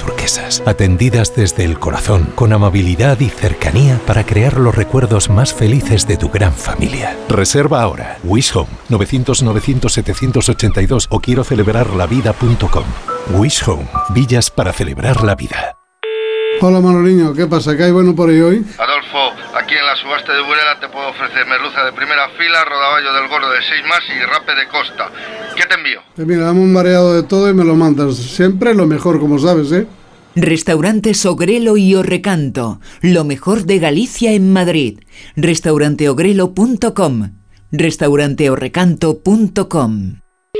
turquesas, atendidas desde el corazón, con amabilidad y cercanía para crear los recuerdos más felices de tu gran familia. Reserva ahora. Wish Home, 900-900-782 o quiero celebrarlavida.com. Wish Home, villas para celebrar la vida. Hola Manoliño, ¿qué pasa? ¿Qué hay bueno por ahí hoy? Adolfo, aquí en la subasta de Burela te puedo ofrecer merluza de primera fila, rodaballo del gordo de 6 más y rape de costa. ¿Qué te envío? Mira, dame un mareado de todo y me lo mandas. Siempre lo mejor, como sabes, ¿eh? Restaurantes Ogrelo y Orrecanto, lo mejor de Galicia en Madrid. Restauranteogrelo.com, restauranteorrecanto.com.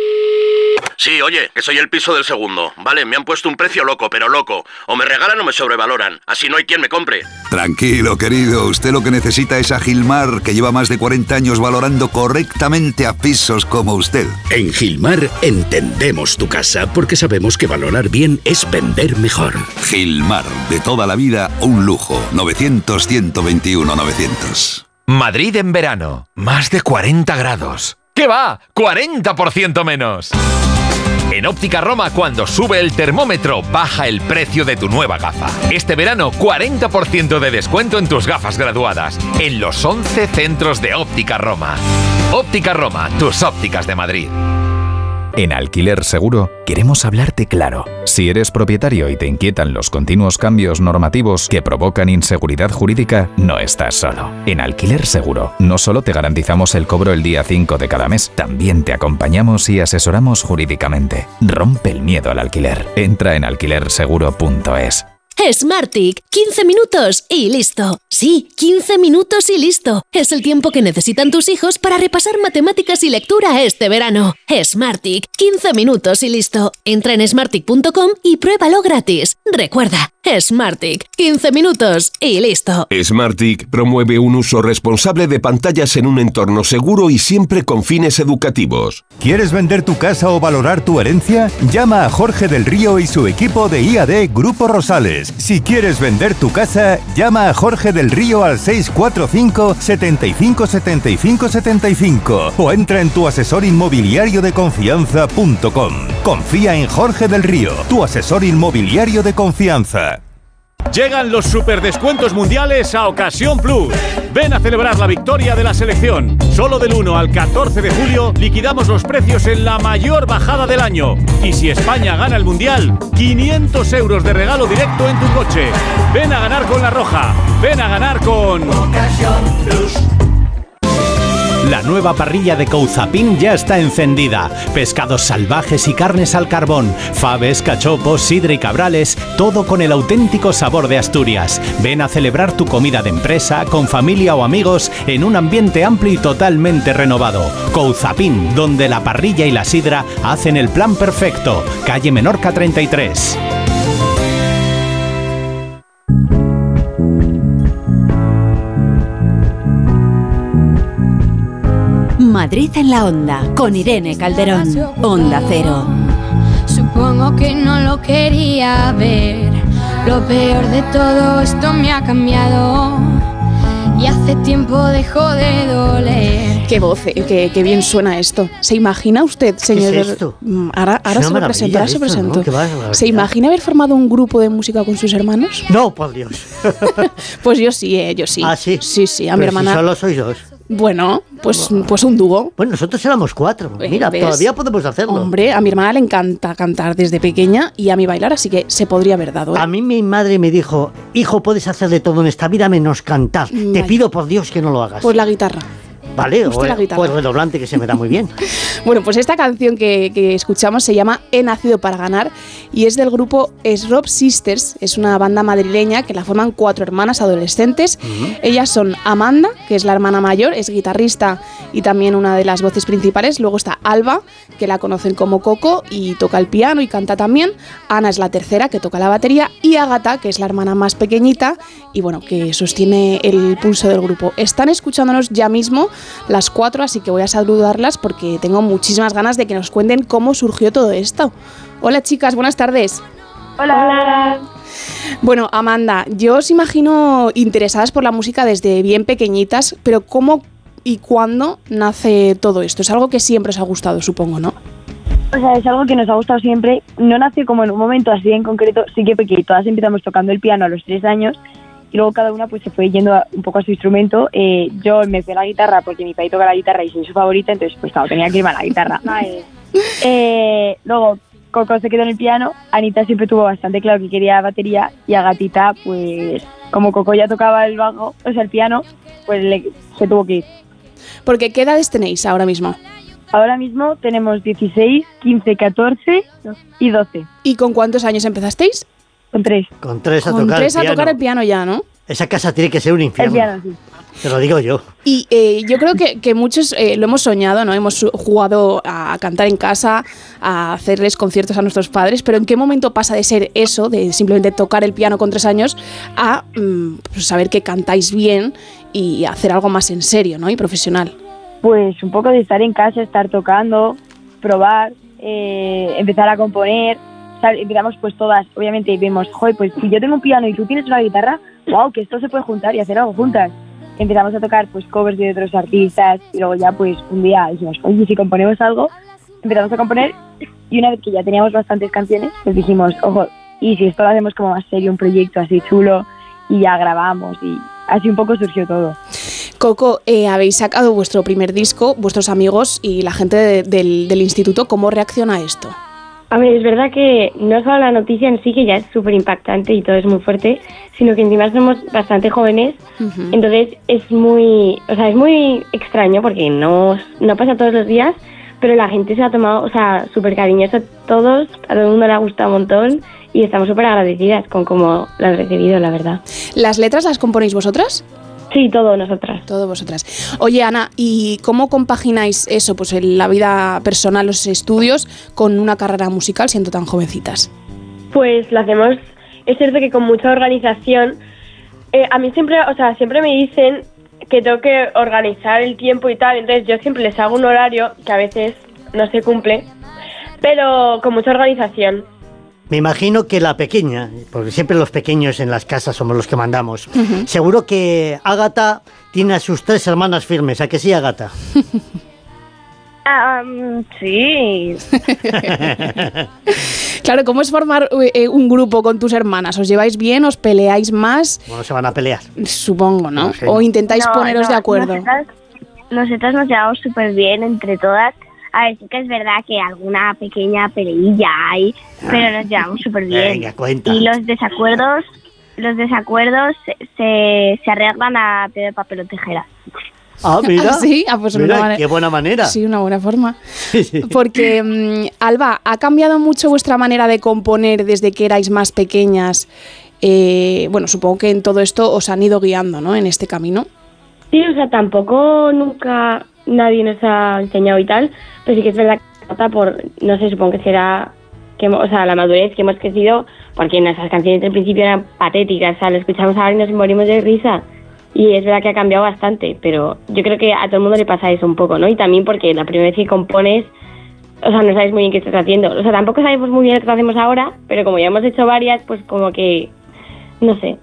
Sí, oye, que soy el piso del segundo. Vale, me han puesto un precio loco, pero loco. O me regalan o me sobrevaloran. Así no hay quien me compre. Tranquilo, querido. Usted lo que necesita es a Gilmar, que lleva más de 40 años valorando correctamente a pisos como usted. En Gilmar entendemos tu casa porque sabemos que valorar bien es vender mejor. Gilmar, de toda la vida, un lujo. 900-121-900. Madrid en verano. Más de 40 grados. ¿Qué va? ¡40% menos! En Óptica Roma, cuando sube el termómetro, baja el precio de tu nueva gafa. Este verano, 40% de descuento en tus gafas graduadas, en los 11 centros de Óptica Roma. Óptica Roma, tus ópticas de Madrid. En Alquiler Seguro queremos hablarte claro. Si eres propietario y te inquietan los continuos cambios normativos que provocan inseguridad jurídica, no estás solo. En Alquiler Seguro no solo te garantizamos el cobro el día 5 de cada mes, también te acompañamos y asesoramos jurídicamente. Rompe el miedo al alquiler. Entra en alquilerseguro.es. Smartick, 15 minutos y listo. Sí, 15 minutos y listo. Es el tiempo que necesitan tus hijos para repasar matemáticas y lectura este verano. Smartick, 15 minutos y listo. Entra en smartick.com y pruébalo gratis. Recuerda, Smartick, 15 minutos y listo. Smartick promueve un uso responsable de pantallas en un entorno seguro y siempre con fines educativos. ¿Quieres vender tu casa o valorar tu herencia? Llama a Jorge del Río y su equipo de IAD Grupo Rosales. Si quieres vender tu casa, llama a Jorge del Río al 645 75 75 75 o entra en tuasesorinmobiliariodeconfianza.com. Confía en Jorge del Río, tu asesor inmobiliario de confianza. Llegan los superdescuentos mundiales a Ocasión Plus. Ven a celebrar la victoria de la selección. Solo del 1 al 14 de julio liquidamos los precios en la mayor bajada del año. Y si España gana el mundial, 500 euros de regalo directo en tu coche. Ven a ganar con La Roja. Ven a ganar con Ocasión Plus. La nueva parrilla de Couzapin ya está encendida. Pescados salvajes y carnes al carbón, faves, cachopos, sidra y cabrales, todo con el auténtico sabor de Asturias. Ven a celebrar tu comida de empresa, con familia o amigos, en un ambiente amplio y totalmente renovado. Couzapin, donde la parrilla y la sidra hacen el plan perfecto. Calle Menorca 33. Madrid en la Onda, con Irene Calderón. Onda Cero. Supongo que no lo quería ver. Lo peor de todo esto me ha cambiado y hace tiempo dejó de doler. Qué voz, qué bien suena esto. ¿Se imagina usted, señor? ¿Qué es esto? Ahora se lo presento, ahora se lo presento. ¿No? ¿Se imagina haber formado un grupo de música con sus hermanos? No, por Dios. Pues yo sí, yo sí. ¿Ah, sí? Sí, a mi hermana. Si solo sois dos. Bueno, pues un dúo. Bueno, nosotros éramos 4. Mira, ¿ves? Todavía podemos hacerlo. Hombre, a mi hermana le encanta cantar desde pequeña y a mí bailar, así que se podría haber dado. A mí mi madre me dijo, hijo, puedes hacer de todo en esta vida menos cantar. Vale. Te pido por Dios que no lo hagas. Pues la guitarra. Vale, o el redoblante, que se me da muy bien. Bueno, pues esta canción que escuchamos se llama He nacido para ganar y es del grupo Srop Sisters. Es una banda madrileña que la forman 4 hermanas adolescentes. Ellas son Amanda, que es la hermana mayor, es guitarrista y también una de las voces principales. Luego está Alba, que la conocen como Coco y toca el piano y canta también. Ana es la tercera, que toca la batería, y Ágata, que es la hermana más pequeñita y bueno, que sostiene el pulso del grupo. Están escuchándonos ya mismo las 4, así que voy a saludarlas porque tengo muchísimas ganas de que nos cuenten cómo surgió todo esto. Hola chicas, buenas tardes. Hola. Bueno, Amanda, yo os imagino interesadas por la música desde bien pequeñitas, pero ¿cómo y cuándo nace todo esto? Es algo que siempre os ha gustado, supongo, ¿no? O sea, es algo que nos ha gustado siempre. No nació como en un momento así en concreto. Sí que porque todas empezamos tocando el piano a los 3 años y luego cada una pues se fue yendo un poco a su instrumento. Yo me fui a la guitarra porque mi padre toca la guitarra y soy su favorita, entonces pues claro, tenía que irme a la guitarra. Luego Coco se quedó en el piano, Anita siempre tuvo bastante claro que quería batería y a Gatita pues como Coco ya tocaba el bajo, o sea el piano, pues se tuvo que ir. Porque ¿qué edades tenéis ahora mismo? Ahora mismo tenemos 16, 15, 14 y 12. ¿Y con cuántos años empezasteis? Con 3. Con 3 a Con tocar 3 el a piano. tocar el piano ya, ¿no? Esa casa tiene que ser un infierno. El piano, sí. Te lo digo yo. Y yo creo que muchos lo hemos soñado, ¿no? Hemos jugado a cantar en casa, a hacerles conciertos a nuestros padres, pero ¿en qué momento pasa de ser eso, de simplemente tocar el piano con 3 años, a pues saber que cantáis bien y hacer algo más en serio, ¿no? Y profesional? Pues un poco de estar en casa, estar tocando, probar, empezar a componer. Empezamos pues todas, obviamente vemos, joder, pues si yo tengo un piano y tú tienes una guitarra, wow, que esto se puede juntar y hacer algo juntas. Empezamos a tocar pues covers de otros artistas y luego ya pues un día dijimos, oye, si componemos algo, empezamos a componer y una vez que ya teníamos bastantes canciones, pues dijimos, ojo, y si esto lo hacemos como más serio, un proyecto así chulo y ya grabamos y así un poco surgió todo. Coco, habéis sacado vuestro primer disco, vuestros amigos y la gente del instituto, ¿cómo reacciona a esto? A ver, es verdad que no solo la noticia en sí, que ya es súper impactante y todo es muy fuerte, sino que encima somos bastante jóvenes, entonces es muy extraño porque no pasa todos los días, pero la gente se ha tomado, súper cariñoso a todo el mundo le ha gustado un montón y estamos súper agradecidas con cómo lo han recibido, la verdad. ¿Las letras las componéis vosotras? Sí, todo nosotras. Todo vosotras. Oye, Ana, ¿y cómo compagináis eso, pues en la vida personal, los estudios, con una carrera musical siendo tan jovencitas? Pues lo hacemos, es cierto que con mucha organización. A mí siempre me dicen que tengo que organizar el tiempo y tal, entonces yo siempre les hago un horario que a veces no se cumple, pero con mucha organización. Me imagino que la pequeña, porque siempre los pequeños en las casas somos los que mandamos, seguro que Ágata tiene a sus 3 hermanas firmes, ¿a que sí, Ágata? Sí. Claro, ¿cómo es formar un grupo con tus hermanas? ¿Os lleváis bien? ¿Os peleáis más? Bueno, se van a pelear. Supongo, ¿no? No sé. ¿O intentáis poneros de acuerdo? Nosotras nos llevamos súper bien entre todas. A ver, sí que es verdad que alguna pequeña peleilla hay, pero nos llevamos súper bien. Venga, cuenta. Y los desacuerdos se arreglan a piedra, papel o tijera. Ah, mira. Sí, pues mira, qué buena manera. Sí, una buena forma. Porque, Alba, ¿ha cambiado mucho vuestra manera de componer desde que erais más pequeñas? Bueno, supongo que en todo esto os han ido guiando, ¿no? En este camino. Sí, tampoco nunca nadie nos ha enseñado y tal, pero sí que es verdad que no sé, supongo que será la madurez que hemos crecido, porque nuestras canciones al principio eran patéticas, lo escuchamos ahora y nos morimos de risa, y es verdad que ha cambiado bastante, pero yo creo que a todo el mundo le pasa eso un poco, ¿no? Y también porque la primera vez que compones, no sabes muy bien qué estás haciendo, tampoco sabemos muy bien lo que hacemos ahora, pero como ya hemos hecho varias, pues como que, no sé.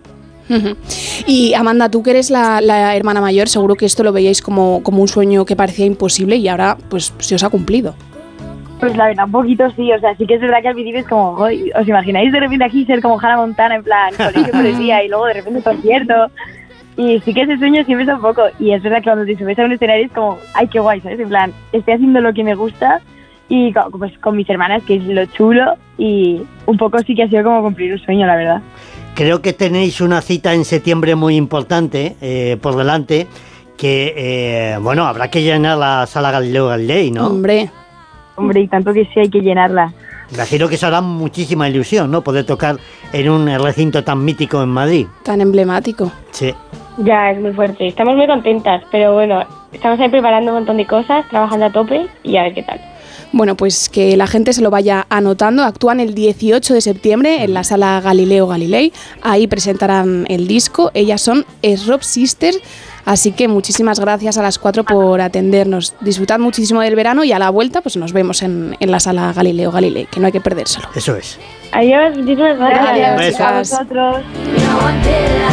Y Amanda, tú que eres la hermana mayor, seguro que esto lo veíais como un sueño que parecía imposible y ahora pues se os ha cumplido. Pues la verdad, un poquito sí, sí que es verdad que al principio es como, ¿os imagináis de repente aquí ser como Hannah Montana, en plan, colegio por el día y luego de repente concierto? Y sí que ese sueño siempre es un poco, y es verdad que cuando te subes a un escenario es como, ay, qué guay, ¿sabes? En plan, estoy haciendo lo que me gusta y pues con mis hermanas, que es lo chulo, y un poco sí que ha sido como cumplir un sueño, la verdad. Creo que tenéis una cita en septiembre muy importante por delante, que, habrá que llenar la sala Galileo Galilei, ¿no? Hombre, y tanto que sí hay que llenarla. Imagino que os hará muchísima ilusión, ¿no? Poder tocar en un recinto tan mítico en Madrid. Tan emblemático. Sí. Ya, es muy fuerte. Estamos muy contentas, pero bueno, estamos ahí preparando un montón de cosas, trabajando a tope y a ver qué tal. Bueno, pues que la gente se lo vaya anotando. Actúan el 18 de septiembre en la sala Galileo Galilei. Ahí presentarán el disco. Ellas son Srop Sisters. Así que muchísimas gracias a las 4 por atendernos. Disfrutad muchísimo del verano y a la vuelta pues nos vemos en la sala Galileo Galilei, que no hay que perdérselo. Eso es. Adiós, muchísimas gracias. A vosotros.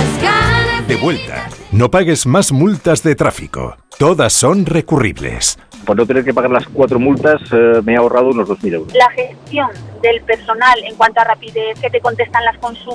De vuelta. No pagues más multas de tráfico. Todas son recurribles. Por no tener que pagar las 4 multas me he ahorrado unos 2.000 euros. La gestión del personal en cuanto a rapidez, que te contestan las consultas,